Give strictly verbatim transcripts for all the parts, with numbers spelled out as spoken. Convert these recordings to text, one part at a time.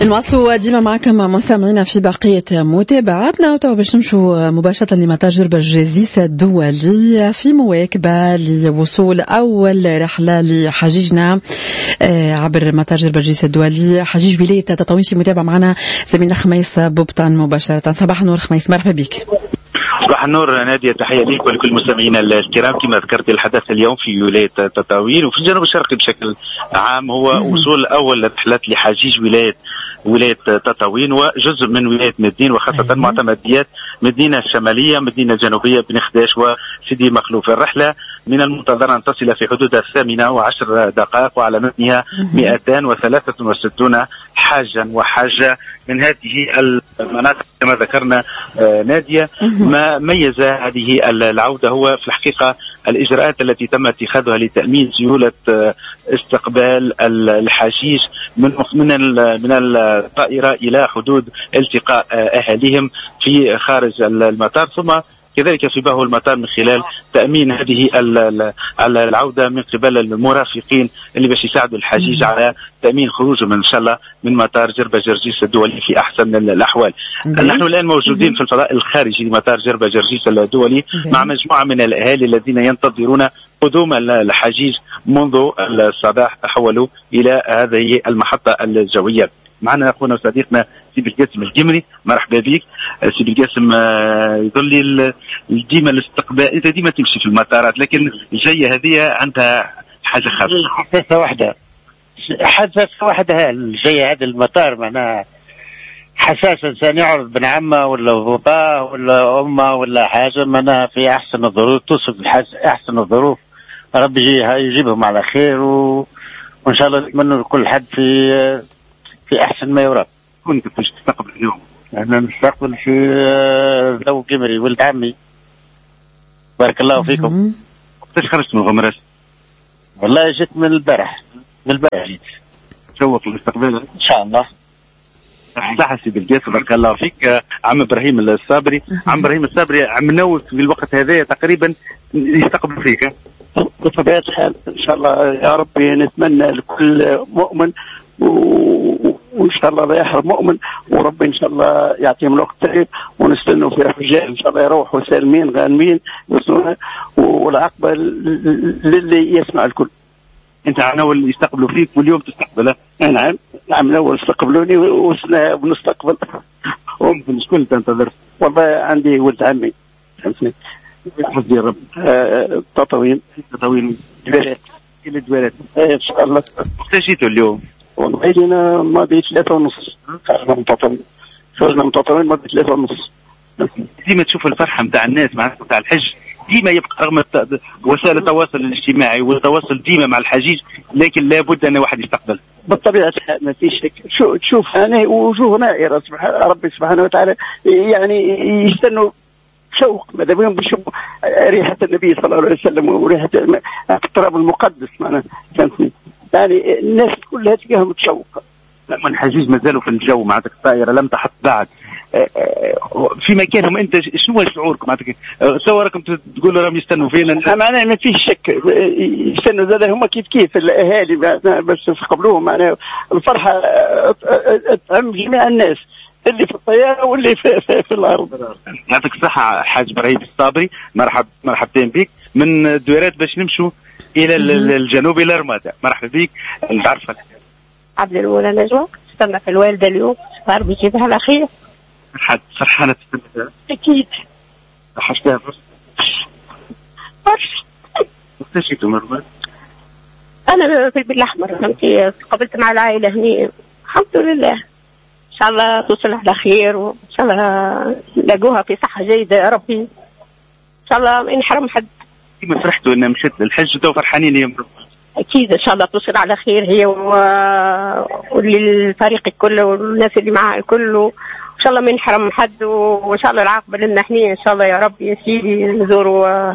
نواصلوا ديما معكم مستمعينا في بقية متابعاتنا، وتوا باش نمشوا مباشرة لمطار جربة الجازيس الدولي في مواكبة لوصول أول رحلة لحجيجنا عبر مطار جربة الجازيس الدولي حجيج ولاية تطاوين. في متابعة معنا زميلنا خميس بوبطان مباشرة. صباح النور خميس، مرحبا بك. صباح النور نادية، تحية لك ولكل مستمعينا الكرام. كما ذكرت الحدث اليوم في ولاية تطاوين وفي الجنوب الشرقي بشكل عام هو وصول أول رحلات لحجيج ولاية ولاية تطاوين وجزء من ولاية مدين، وخاصة معتمديات مدينة الشمالية مدينة الجنوبية بن خداش وسيدي مخلوف. الرحلة من المنتظر أن تصل في حدود الثامنة وعشر دقائق، وعلى متنها مئتان وثلاثة وستون حاجا وحاجة من هذه المناطق. كما ذكرنا نادية، ما ميز هذه العودة هو في الحقيقة الإجراءات التي تم اتخاذها لتأمين سيولة استقبال الحجيج من من من الطائرة إلى حدود التقاء أهاليهم في خارج المطار، ثم كذلك في باهو المطار من خلال تأمين هذه العودة من قبل المرافقين اللي باش يساعدوا الحجيج على تأمين خروجهم إن شاء الله من مطار جربة جرجيس الدولي في أحسن الأحوال. نحن الآن موجودين في الفضاء الخارجي لمطار جربة جرجيس الدولي مع مجموعة من الأهالي الذين ينتظرون قدوم الحجيج منذ الصباح، تحولوا إلى هذه المحطة الجوية. معنا أخونا وصديقنا سيدي القاسم الجمري، مرحبا بك سيدي القاسم. يظل لي ديما الاستقبال، انت ديما تمشي في المطارات لكن الجايه هذه عندها حاجه خاصه، حساسه واحده حساسه واحده الجايه هذا المطار، معناها حساس انسان يعرض بن عمه ولا باباه ولا امه ولا حاجه، معناها في احسن الظروف، توصف احسن الظروف. ربي يجيبهم على خير و... وان شاء الله نتمنى لكل حد في في احسن ما يرام. كنت باش تستقبل اليوم؟ احنا نستقبل في ذو جمري ولد عمي، بارك الله فيكم. كيفاش خرجت من الغمرات؟ والله جيت من البارح، من البارح جيت. تشوق للاستقبال ان شاء الله. صح سيدي القاسم، بارك الله فيك. عم ابراهيم الصابري، عم ابراهيم الصابري عم نوف في الوقت هذا تقريبا يستقبل فيك بطبيعة الحال. ان شاء الله يا ربي نتمنى لكل مؤمن وان شاء الله لا يحرم مؤمن، وربي ان شاء الله يعطيهم الوقت طيب، ونستنوا في رجال ان شاء الله يروحوا سالمين غانمين، والعقبه للي يسمع الكل. انت عم اول يستقبلوا فيك واليوم تستقبله؟ نعم عم اول استقبلوني ونستقبل. وممكن شكون تنتظر؟ والله عندي ولد عمي، فهمتني؟ حفظي الرب. آه تطاوين تطاوين دوالات الى دوالات ان شاء الله. وقت جيتوا اليوم؟ والله جينا ماضي ثلاثة ونص، خرجنا من تطاوين خرجنا من تطاوين ماضي ثلاثة ونص. ديما تشوف الفرحة نتاع الناس مع نتاع الحج، ديما يبقى رغم وسائل التواصل الاجتماعي والتواصل ديما مع الحجيج، لكن لابد ان واحد يستقبل. بالطبيعة الحال ما فيش شك. شو تشوف هنا وجوه نائرة، سبحان ربي سبحانه وتعالى يعني يستنوا شوق، ماذا بهم بيشوفوا ريحة النبي صلى الله عليه وسلم وريحة التراب المقدس، معناها فهمتني؟ يعني الناس كلها تلقاهم متشوقة. لما الحجيج ما زالوا في الجو معناتك الطائرة لم تحط بعد في مكانهم، انت شنو شعورك معناتك؟ تصوركم تقولوا راهم يستنوا فينا؟ معناها ما فيش شك يستنوا، زاد هم كيف كيف الاهالي بس يستقبلوهم، معناها الفرحة تعم جميع الناس اللي في الطيارة واللي في, في, في الأرض. يعطيك الصحة حاج ابراهيم الصابري، مرحب مرحبتين بك من الدويرات باش نمشوا إلى الجنوب إلى رمادة. مرحبا بك. نتعرفك عبد الأولى نجوى، استنى في الوالدة اليوم، ربي يجيبها على خير. فرحانة فرحانة تستنى؟ أكيد. وحشتها برشا؟ برشا. وقتاش جيتوا من رمادة؟ أنا في البيت الأحمر، فهمتي، قابلت مع العائلة هني، الحمد لله. إن شاء الله توصل على خير، وإن شاء الله نلاقوها في صحة جيدة يا ربي. إن شاء الله ما ينحرم حد. كيما فرحتوا إن مشيت للحج تو فرحانين يا مرحبا. أكيد إن شاء الله توصل على خير هي و... وللفريق الكل والناس اللي معها الكل، وإن شاء الله ما ينحرم حد، وإن شاء الله العاقبة لنا احنا إن شاء الله يا ربي يا سيدي نزوروا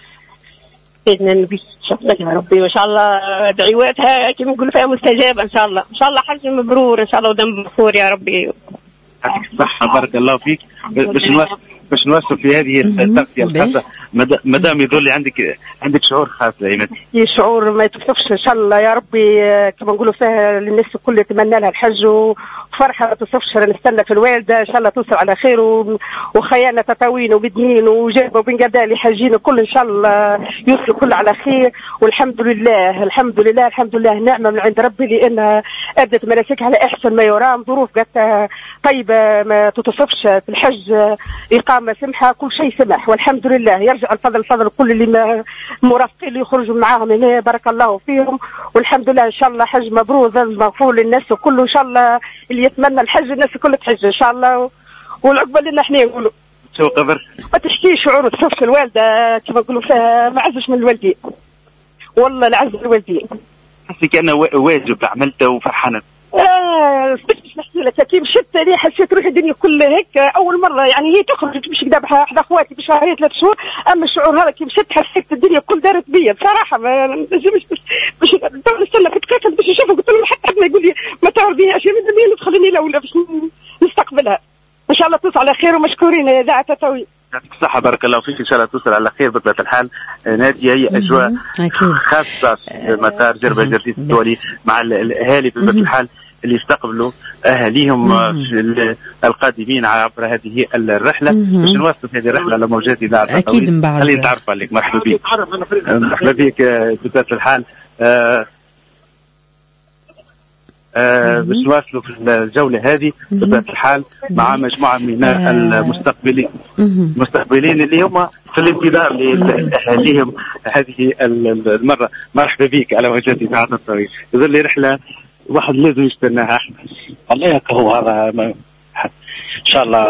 سيدنا النبي إن شاء الله يا ربي، وإن شاء الله دعواتها كما نقول فيها مستجابة إن شاء الله. إن شاء الله حج مبرور إن شاء الله ودم مغفور يا ربي. صح بارك الله فيك. باش نواصل باش نوصل في هذه التغطيه الخاصه مدام يظل لي عندك عندك شعور خاص لينا. شعور ما يتوصفش ان شاء الله يا ربي، كما نقولوا فيها للناس الكل يتمنى لها الحج وفرحه ما توصفش. نستنى في الوالده ان شاء الله توصل على خير، وخيالنا تطاوين وبدنين وجابه وبن قدالي حاجين كل ان شاء الله يوصلوا كل على خير. والحمد لله الحمد لله الحمد لله نعمه من عند ربي لانها ادت مناسكها على احسن ما يرام. ظروف قالت طيبه ما تتوصفش في الحج، اقامه سمحه كل شيء سمح والحمد لله. يرجع الفضل الفضل كل اللي مرافقين اللي يخرجوا معاهم هنا بارك الله فيهم. والحمد لله ان شاء الله حج مبروك مغفور للناس كله ان شاء الله. اللي يتمنى الحج الناس كلها تحج ان شاء الله. والعقبه لنا احنا نقولوا شو قبر ما تحكيش شعور تصفش الوالده كما نقولوا فيها ما عزش من الوالدين والله العز الوالدين. حسي كأنه واجب عملته وفرحانه. آه باش نحكي لك كيف مشيت لي حسيت روحي الدنيا كلها هيك اول مره يعني هي تخرج تمشي كذا بحدا اخواتي بشهرين ثلاث شهور. اما الشعور هذا كيف مشيت حسيت الدنيا كل دارت بيا بصراحه ما نجمش باش نستنى في تكاتل باش نشوفه. قلت له حتى حد ما يقول لي ما تعرفيهاش من الدنيا تخليني لا ولا باش نستقبلها ان شاء الله توصل على خير. ومشكورين يا اذاعه تطاوين. يعطيك الصحة بارك الله فيك إن شاء الله توصل على خير. بطبيعة الحال نادية هي أجواء خاصة في مطار جربة جرجيس الدولي مع الأهالي بطبيعة الحال اللي يستقبلوا أهاليهم القادمين عبر هذه الرحلة باش نواصلوا هذه الرحلة على موجات إذاعة أكيد من بعد. خليني نتعرف عليك. مرحبا بك. مرحبا بك بطبيعة الحال. آه آه باش نواصلوا في الجولة هذه بطبيعة الحال مع مجموعة من المستقبلين المستقبلين اللي هم في الانتظار لأهاليهم هذه المرة. مرحبا بك على وجهة إذاعة الطريق. يظل لي رحلة واحد لازم يستناها أحمد. والله هو هذا إن شاء الله.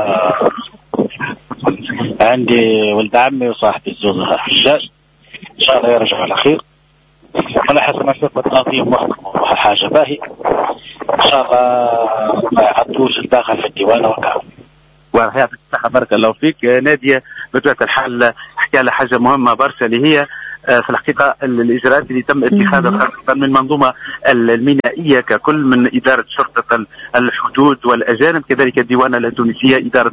عندي ولد عمي وصاحبي زوج حجاج إن شاء الله يرجعوا على خير. على حسب ما شفت تنظيم وقتكم حاجة باهي إن شاء الله ما يعطوش الداخل في الديوان وكذا. ويعطيك الصحة بارك الله فيك. نادية بطبيعة الحال حكى على حاجة مهمة برشا اللي هي في الحقيقة الإجراءات اللي تم اتخاذها خاصة من منظومة المينائية ككل من إدارة شرطة الحدود والأجانب كذلك الديوانة التونسية إدارة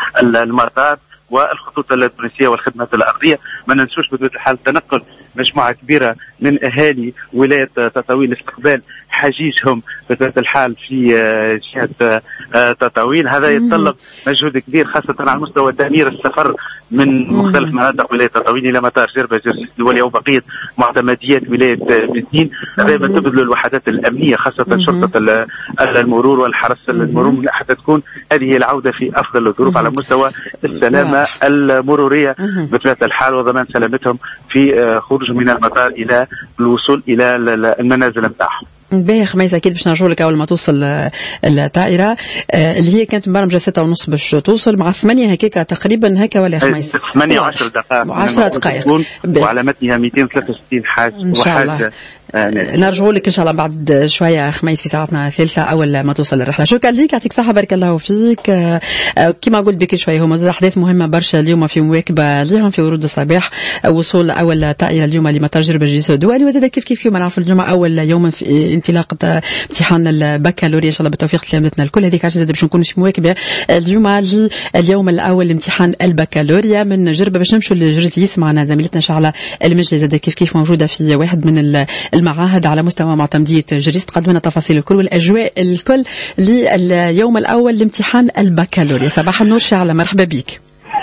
المطار والخطوط التونسية والخدمات الأرضية. ما ننسوش بطبيعة الحال تنقل مجموعة كبيرة من أهالي ولاية تطاوين لاستقبال حجيجهم بطبيعة الحال في جهة تطاوين. هذا يتطلب مجهود كبير خاصة على مستوى تأمير السفر من مختلف مناطق ولاية تطاوين إلى مطار جربة جرجيس الدولي أو بقية معتمديات ولاية مدين. هذا ما تبذل الوحدات الأمنية خاصة شرطة المرور والحرس المرور حتى تكون هذه العودة في أفضل الظروف على مستوى السلامة المرورية بطبيعة الحال وضمان سلامتهم في خروج من المطار إلى الوصول إلى المنازل نتاعهم. باهي خميس اكيد باش نرجعوا لك اول ما توصل الطائره اللي هي كانت مباراه ستة ونص باش توصل مع ثمانية هكاك تقريبا هكا ولا خميس ثمانية وعشر دقائق عشر دقائق وعلى متنها مئتين وثلاثة وستين حاج وحاجه. نرجعوا لك ان شاء الله بعد شويه خميس في ساعتنا الثالثه اول ما توصل الرحله. شكرا لك يعطيك الصحه بارك الله فيك. كما قلت بك شويه هما احداث مهمه برشا اليوم في مواكبه لهم في ورود الصباح وصول اول طائره اليوم لمطار جربة جرجيس الدولي وزاد كيف كيف كيف ما نعرفوا اليوم اول يوم في انطلاق امتحان البكالوريا ان شاء الله بالتوفيق لتلامذتنا الكل. هذيك عشان باش نكونوا في مواكبه اليوم اليوم الاول لامتحان البكالوريا من جربة باش نمشوا لجرجيس معنا زميلتنا شعله المجلي زاد كيف كيف موجوده في واحد من المعاهد على مستوى معتمدية جرجيس تقدم لنا التفاصيل الكل والأجواء الكل لليوم الأول لامتحان البكالوريا. صباح النور شعلة مرحبا بك.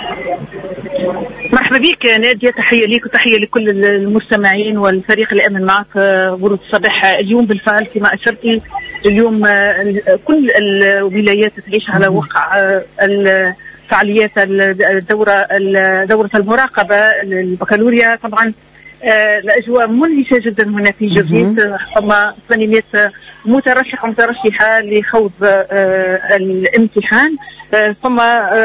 مرحبا بك نادية. تحية ليك وتحية لكل المستمعين والفريق اللي أمن معك ورود الصباح. اليوم بالفعل كما أشرتي اليوم كل الولايات تعيش على وقع الفعاليات الدورة دورة المراقبة البكالوريا. طبعا الأجواء منعشة جدا هنا في جرجيس. ثم ثمانمئة مترشح ومترشحة لخوض الامتحان. ثم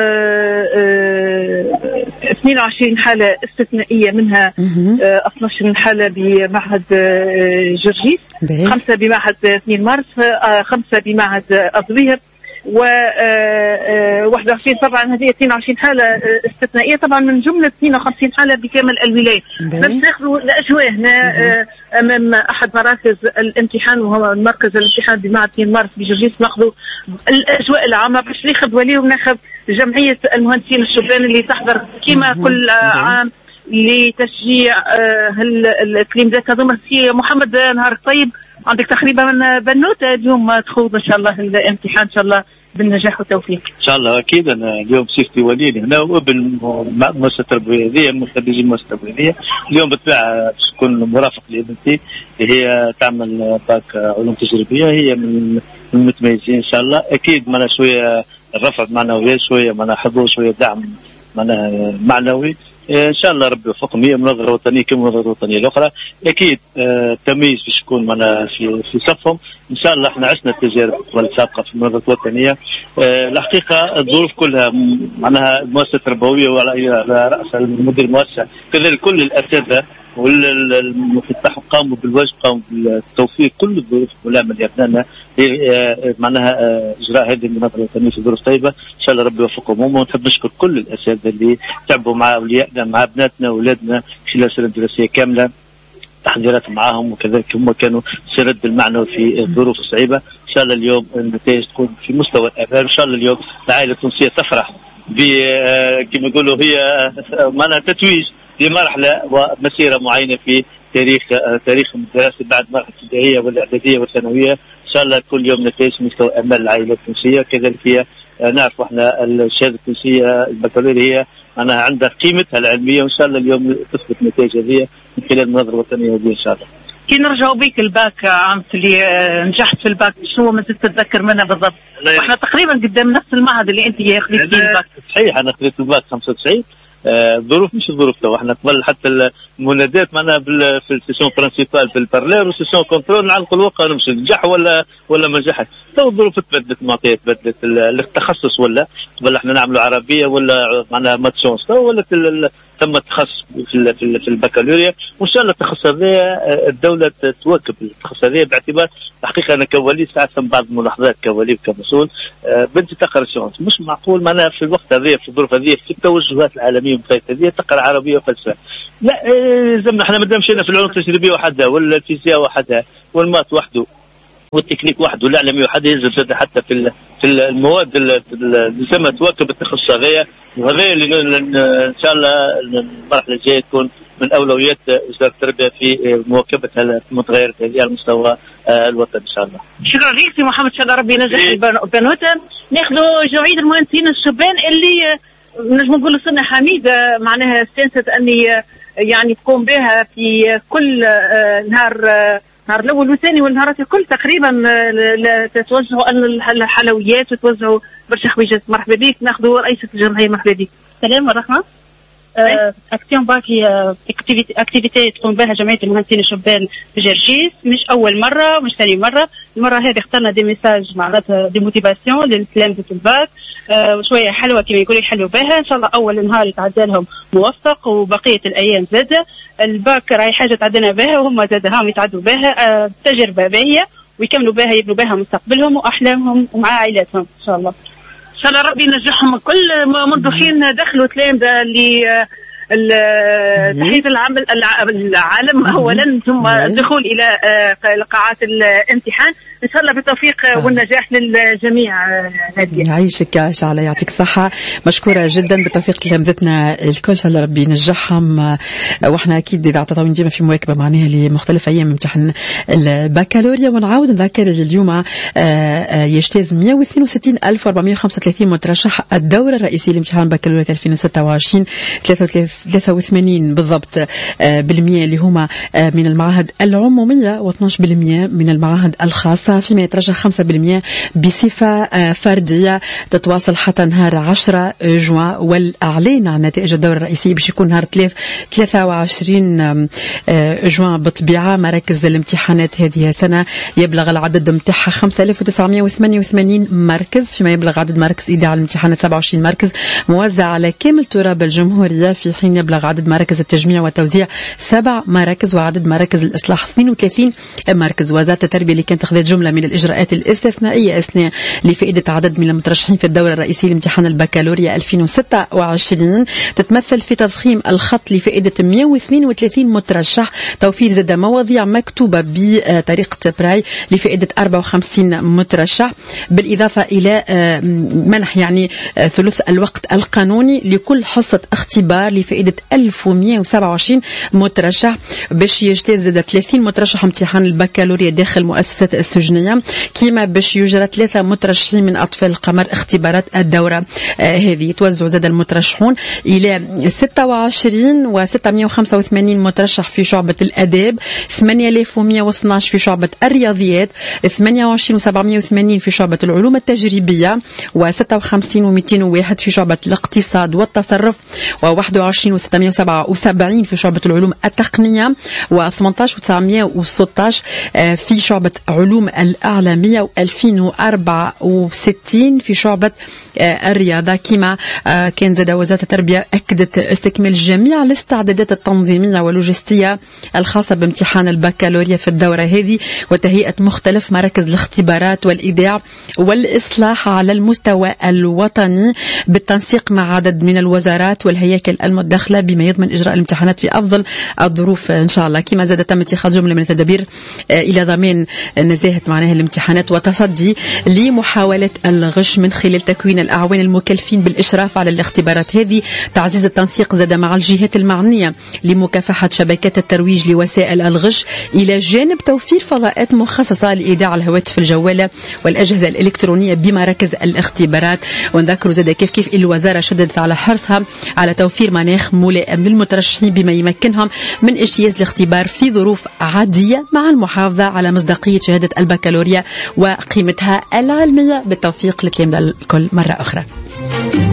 اثنين وعشرين حالة استثنائية منها اثني عشر حالة بمعهد جرجيس، خمسة بمعهد اثنين مارس، خمسة بمعهد الظهير و واحد وعشرين. طبعا هذه اثنين وعشرين حالة استثنائية طبعا من جملة اثنين وخمسين حالة بكامل الولاية. بس ناخذوا الأجواء هنا امام احد مراكز الامتحان وهو مركز الامتحان بمعهد اثنين مارس بجرجيس، ناخذوا الاجواء العامه باش ناخذ وليهم، ناخذ جمعيه المهندسين الشبان اللي تحضر كما كل عام لتشجيع التلاميذات هذوما. سي محمد نهار طيب، عندك تقريبا بنوته اليوم تخوض ان شاء الله الامتحان ان شاء الله بالنجاح والتوفيق ان شاء الله. اكيد انا اليوم سيفتي وليد هنا وابن مؤسسه التربويه هذه من خريجي المؤسسه التربويه. اليوم بالطبيعه تكون مرافق لابنتي هي تعمل باك علوم تجريبيه، هي من المتميزين ان شاء الله. اكيد معنا شويه الرفع معنوي، شويه معنا حضور، شويه دعم معنا معنوي ان شاء الله. ربي يوفقهم، هي منظره وطنيه كما المنظره الوطنيه الاخرى. اكيد آه تمييز باش يكون معنا في في صفهم ان شاء الله. احنا عشنا التجارب السابقه في المنظره الوطنيه. آه الحقيقه الظروف كلها معناها المؤسسه التربويه وعلى راس المدير المؤسسه كذلك كل الاساتذه والمفتاح قاموا بالواجب، قاموا بالتوفيق كل الظروف الملائمه لابنائنا معناها اجراء هذه المنظره الوطنيه في ظروف طيبه ان شاء الله. ربي يوفقهم هم. ونحب نشكر كل الاساتذه اللي تعبوا مع اوليائنا مع ابناتنا واولادنا خلال السنه الدراسيه كامله، تحضيرات معاهم، وكذلك هم كانوا سرد المعنوي في الظروف الصعيبه. ان شاء الله اليوم النتائج تكون في مستوى الامال. ان شاء الله اليوم العائله التونسيه تفرح ب كما يقولوا هي معناها تتويج لمرحله ومسيره معينه في تاريخ تاريخ الدراسه بعد مرحله الابتدائيه والاعداديه والثانويه. ان شاء الله كل يوم نتائج مستوى امال العائله التونسيه. كذلك هي نعرف احنا الشهاده التونسيه البكالوريا هي معناها عندها قيمتها العلميه، وان شاء الله اليوم تثبت النتائج هذه من خلال المنظره الوطنيه هذه ان شاء الله. كي نرجعوا بيك الباك عام اللي نجحت في الباك، شو ما زلت تتذكر منها بالضبط؟ احنا تقريبا قدام نفس المعهد اللي انت خذيت فيه الباك. صحيح انا خذيت الباك خمسة وتسعين. الظروف آه مش الظروف تو احنا قبل حتى المنادات معنا في السيسيون برانسيبال في البارلير والسيسيون كنترول نعلقوا الواقع نمشي نجح ولا ولا ما نجحش. تو الظروف تبدلت، المعطيات تبدلت، التخصص ولا قبل احنا نعملوا عربيه ولا معنا ماتشونس، تو ولا تم التخصص في في البكالوريا. وان شاء الله التخصص هذا الدوله تواكب التخصص هذا باعتبار الحقيقه انا كولي ساعات بعض الملاحظات كولي وكمسؤول. آه بنتي تقرا سيونس، مش معقول معناها في الوقت هذا في الظروف هذه في التوجهات العالميه هذه تقرا عربيه وفلسفه. لا لازمنا احنا ما دام مشينا في العلوم التجريبيه وحدها ولا الفيزياء وحدها والمات وحده والتكنيك وحده والإعلامي وحده، يلزم حتى في في المواد اللي لازم تواكب التخصص هذايا. وهذا اللي ان شاء الله المرحله الجايه تكون من اولويات وزاره التربيه في مواكبه المتغيرات هذه على المستوى الوطني ان شاء الله. شكرا لك سي محمد، ان شاء الله ربي ينجح البنوته. ناخذوا جمعيه المهندسين الشبان اللي نجم نقولوا سنه حميده معناها استانست اني يعني تقوم بها في كل نهار نهار الاول والثاني والنهارات الكل تقريبا تتوزعوا الحلويات وتوزعوا برشا حويجات. مرحبا بك، ناخذوا رئيسه الجمعيه. مرحبا بك. السلام ورحمه. اكسيون باك هي اكتيفيتي تقوم بها جمعيه المهندسين الشبان في جرجيس، مش اول مره مش ثاني مره. المره هذه اخترنا دي ميساج معناتها دي موتيفاسيون للتلامذه الباك وشويه حلوه كما يقولوا يحلوا بها. ان شاء الله اول نهار يتعدى لهم موفق، وبقيه الايام زاده الباك راهي حاجه تعدينا بها وهم زاده هم يتعدوا بها تجربه باهيه ويكملوا بها يبنوا بها مستقبلهم واحلامهم ومع عائلاتهم ان شاء الله. ان شاء الله ربي ينجحهم الكل. منذ حين دخلوا تلامذه اللي تحيه العمل العالم اولا ثم الدخول الى قاعات الامتحان، ان شاء الله بالتوفيق والنجاح للجميع. ناديه يعيشك يا شعلة، يعطيك الصحه، مشكوره جدا. بالتوفيق لتلامذتنا الكل، ان شاء الله ربي ينجحهم. واحنا اكيد اذا عطاوين ديما في مواكبه معناها لمختلف ايام امتحان البكالوريا. ونعاود نذكر اليوم يجتاز مئة واثنين وستين ألف وأربعمئة وخمسة وثلاثين مترشح الدوره الرئيسيه لامتحان بكالوريا ألفين وستة وعشرين، ثلاثة وثمانين بالضبط بالمئة اللي هما من المعاهد العموميه واثني عشر بالمئة من المعاهد الخاصه، فيما يترجح خمسة بالمئة بصفه فرديه. تتواصل حتى نهار عشرة جوان، والاعلان عن نتائج الدوره الرئيسيه باش يكون نهار ثلاثة وعشرين جوان. بالطبيعه مراكز الامتحانات هذه السنه يبلغ العدد نتاعها خمسة آلاف وتسعمئة وثمانية وثمانين مركز، فيما يبلغ عدد مراكز ايداع الامتحانات سبعة وعشرين مركز موزع على كامل تراب الجمهوريه، في حين المترشحين يبلغ عدد مراكز التجميع والتوزيع سبع مراكز، وعدد مراكز الإصلاح اثنين وثلاثين مركز. وزارة التربية اللي كانت أخذت جملة من الإجراءات الاستثنائية أثناء لفائدة عدد من المترشحين في الدورة الرئيسية لامتحان البكالوريا ألفين وستة وعشرين تتمثل في تضخيم الخط لفائدة مئة واثنين وثلاثين مترشح، توفير زاد مواضيع مكتوبة بطريقة براي لفائدة أربعة وخمسين مترشح، بالإضافة إلى منح يعني ثلث الوقت القانوني لكل حصة اختبار لفائدة ألف ومئة وسبعة وعشرين مترشح، باش يجتاز زاد ثلاثين مترشح امتحان البكالوريا داخل مؤسسات السجنية، كما باش يجرى ثلاثة مترشحين من أطفال القمر اختبارات الدورة آه هذه. يتوزعوا زاد المترشحون إلى ستة وعشرين وستمئة وخمسة وثمانين مترشح في شعبة الآداب، ثمانية آلاف ومئة واثني عشر في شعبة الرياضيات، ثمانية وعشرين وسبعمئة وثمانين في شعبة العلوم التجريبية، وستة وخمسين ومئتين وواحد في شعبة الاقتصاد والتصرف، وواحد وعشرين وستمئة وسبعة وسبعين في شعبة العلوم التقنية، وثمانية عشر وتسعمئة وستة عشر في شعبة علوم الأعلامية، وألفين وأربعة وستين في شعبة الرياضة. كما كان زاد وزارة التربية أكدت استكمال جميع الاستعدادات التنظيمية واللوجستية الخاصة بامتحان البكالوريا في الدورة هذه، وتهيئة مختلف مراكز الاختبارات والإيداع والإصلاح على المستوى الوطني بالتنسيق مع عدد من الوزارات والهياكل المتداخلة بما يضمن إجراء الامتحانات في أفضل الظروف إن شاء الله. كما زاد تم اتخاذ جملة من التدابير إلى ضمان نزاهة معناها الامتحانات وتصدي لمحاولة الغش من خلال تكوين الأعوان المكلفين بالإشراف على الاختبارات هذه، تعزيز التنسيق زاد مع الجهات المعنية لمكافحة شبكات الترويج لوسائل الغش، إلى جانب توفير فضاءات مخصصة لإيداع الهواتف الجوالة والأجهزة الإلكترونية بمراكز الاختبارات. ونذكر زاد كيف كيف الوزارة شددت على حرصها على توفير مناخ ملائم للمترشحين بما يمكنهم من اجتياز الاختبار في ظروف عادية، مع المحافظة على مصداقية شهادة البكالوريا وقيمتها العلمية. بالتوفيق للكل مرة أخرى.